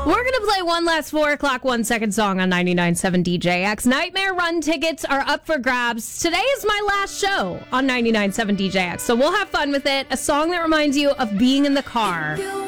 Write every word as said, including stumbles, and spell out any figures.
We're going to play one last four o'clock, one second song on ninety-nine point seven D J X. Nightmare Run tickets are up for grabs. Today is my last show on ninety-nine point seven D J X, so we'll have fun with it. A song that reminds you of being in the car